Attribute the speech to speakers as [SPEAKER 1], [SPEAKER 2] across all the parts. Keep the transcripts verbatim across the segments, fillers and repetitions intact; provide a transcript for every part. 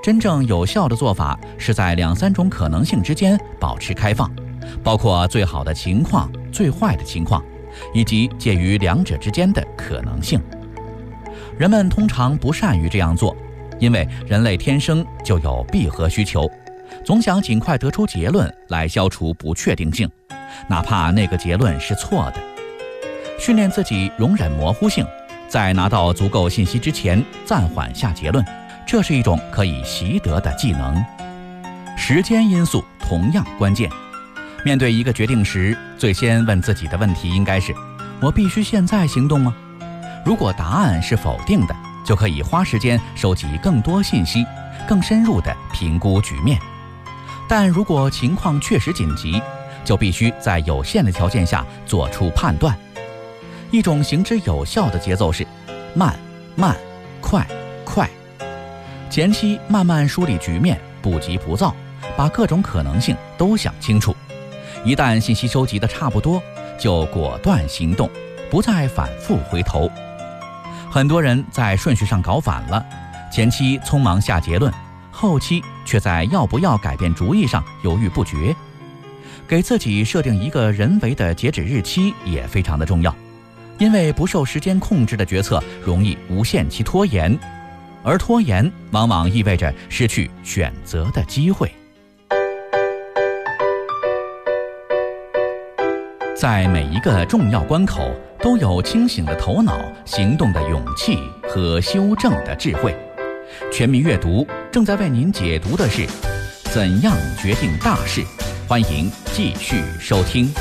[SPEAKER 1] 真正有效的做法是在两三种可能性之间保持开放，包括最好的情况、最坏的情况，以及介于两者之间的可能性。人们通常不善于这样做，因为人类天生就有闭合需求，总想尽快得出结论来消除不确定性，哪怕那个结论是错的。训练自己容忍模糊性，在拿到足够信息之前暂缓下结论，这是一种可以习得的技能。时间因素同样关键。面对一个决定时，最先问自己的问题应该是：我必须现在行动吗？如果答案是否定的，就可以花时间收集更多信息，更深入地评估局面。但如果情况确实紧急，就必须在有限的条件下做出判断。一种行之有效的节奏是慢、慢、快、快。前期慢慢梳理局面，不急不躁，把各种可能性都想清楚。一旦信息收集的差不多，就果断行动，不再反复回头。很多人在顺序上搞反了，前期匆忙下结论，后期却在要不要改变主意上犹豫不决。给自己设定一个人为的截止日期也非常的重要，因为不受时间控制的决策容易无限期拖延，而拖延往往意味着失去选择的机会。在每一个重要关口，都有清醒的头脑、行动的勇气和修正的智慧。全民阅读正在为您解读的是怎样决定大事，欢迎继续收听。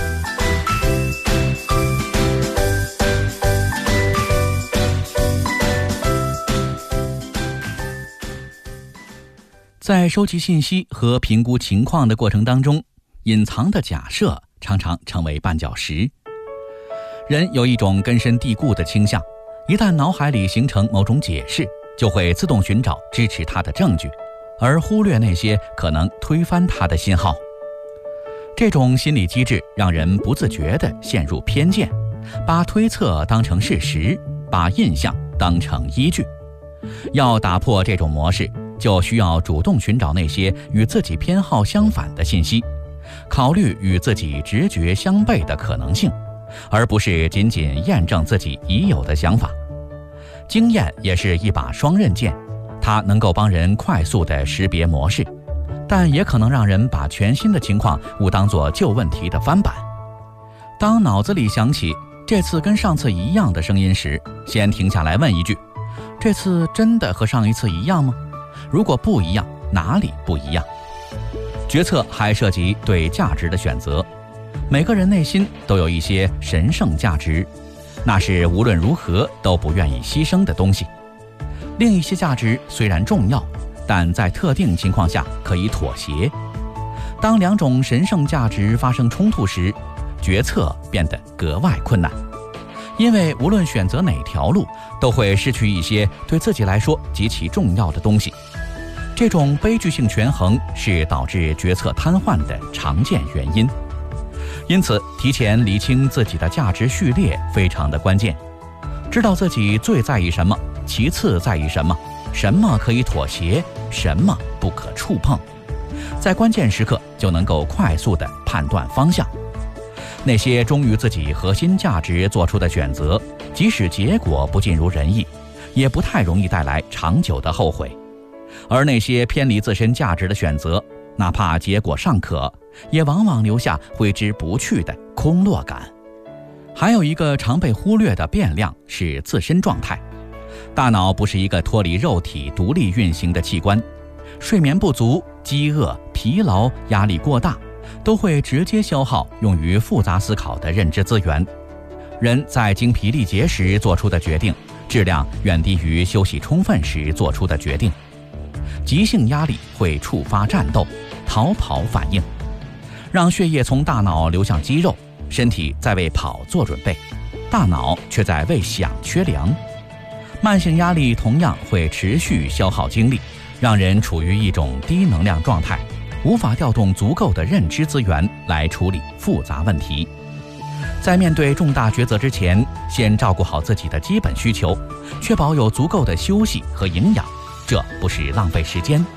[SPEAKER 1] 在收集信息和评估情况的过程当中，隐藏的假设常常成为绊脚石。人有一种根深蒂固的倾向，一旦脑海里形成某种解释，就会自动寻找支持它的证据，而忽略那些可能推翻它的信号。这种心理机制让人不自觉地陷入偏见，把推测当成事实，把印象当成依据。要打破这种模式，就需要主动寻找那些与自己偏好相反的信息，考虑与自己直觉相悖的可能性，而不是仅仅验证自己已有的想法。经验也是一把双刃剑，它能够帮人快速地识别模式，但也可能让人把全新的情况误当作旧问题的翻版。当脑子里响起这次跟上次一样的声音时，先停下来问一句：这次真的和上一次一样吗？如果不一样，哪里不一样？决策还涉及对价值的选择。每个人内心都有一些神圣价值，那是无论如何都不愿意牺牲的东西。另一些价值虽然重要，但在特定情况下可以妥协。当两种神圣价值发生冲突时，决策变得格外困难，因为无论选择哪条路，都会失去一些对自己来说极其重要的东西。这种悲剧性权衡是导致决策瘫痪的常见原因。因此，提前理清自己的价值序列非常的关键，知道自己最在意什么，其次在意什么，什么可以妥协，什么不可触碰，在关键时刻就能够快速地判断方向。那些忠于自己核心价值做出的选择，即使结果不尽如人意，也不太容易带来长久的后悔。而那些偏离自身价值的选择，哪怕结果尚可，也往往留下挥之不去的空落感。还有一个常被忽略的变量是自身状态。大脑不是一个脱离肉体独立运行的器官，睡眠不足、饥饿、疲劳、压力过大，都会直接消耗用于复杂思考的认知资源。人在精疲力竭时做出的决定，质量远低于休息充分时做出的决定。急性压力会触发战斗、逃跑反应，让血液从大脑流向肌肉，身体在为跑做准备，大脑却在为想缺粮。慢性压力同样会持续消耗精力，让人处于一种低能量状态，无法调动足够的认知资源来处理复杂问题。在面对重大抉择之前，先照顾好自己的基本需求，确保有足够的休息和营养，这不是浪费时间，